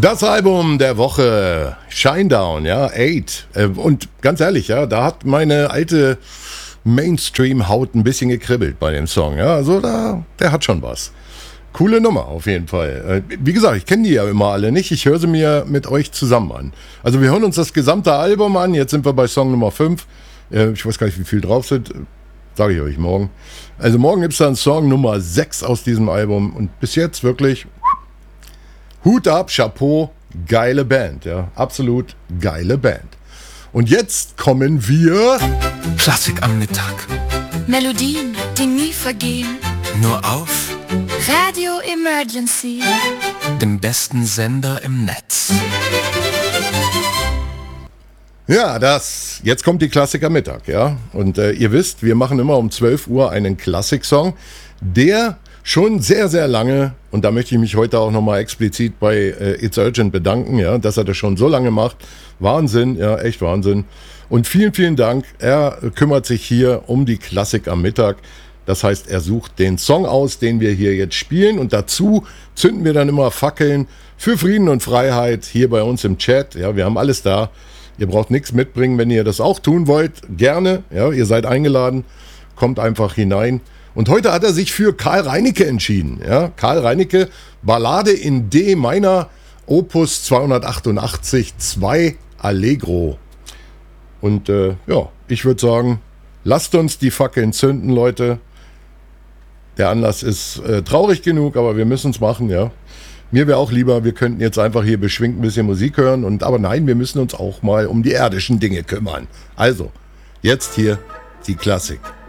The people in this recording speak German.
Das Album der Woche, Shinedown, ja, 8. Und ganz ehrlich, ja, da hat meine alte Mainstream-Haut ein bisschen gekribbelt bei dem Song. Ja, also der hat schon was. Coole Nummer auf jeden Fall. Wie gesagt, ich kenne die ja immer alle nicht. Ich höre sie mir mit euch zusammen an. Also wir hören uns das gesamte Album an. Jetzt sind wir bei Song Nummer 5. Ich weiß gar nicht, wie viel drauf sind. Sage ich euch morgen. Also morgen gibt es dann Song Nummer 6 aus diesem Album. Und bis jetzt wirklich Hut ab, Chapeau, geile Band. Ja, absolut geile Band. Und jetzt kommen wir... Klassik am Mittag. Melodien, die nie vergehen. Nur auf Radio Emergency. dem besten Sender im Netz. Ja, jetzt kommt die Klassik am Mittag, ja. Und ihr wisst, wir machen immer um 12 Uhr einen Klassik-Song, der schon sehr, sehr lange, und da möchte ich mich heute auch nochmal explizit bei It's Urgent bedanken, ja, dass er das schon so lange macht. Wahnsinn, ja, echt Wahnsinn. Und vielen, vielen Dank. Er kümmert sich hier um die Klassik am Mittag. Das heißt, er sucht den Song aus, den wir hier jetzt spielen. Und dazu zünden wir dann immer Fackeln für Frieden und Freiheit hier bei uns im Chat. Ja, wir haben alles da. Ihr braucht nichts mitbringen, wenn ihr das auch tun wollt. Gerne, ja, ihr seid eingeladen. Kommt einfach hinein. Und heute hat er sich für Karl Reinicke entschieden. Ja, Karl Reinicke, Ballade in D meiner Opus 288, 2 Allegro. Und ja, ich würde sagen, lasst uns die Fackeln zünden, Leute. Der Anlass ist traurig genug, aber wir müssen es machen, ja. Mir wäre auch lieber, wir könnten jetzt einfach hier beschwingt ein bisschen Musik hören. Aber nein, wir müssen uns auch mal um die irdischen Dinge kümmern. Also, jetzt hier die Klassik.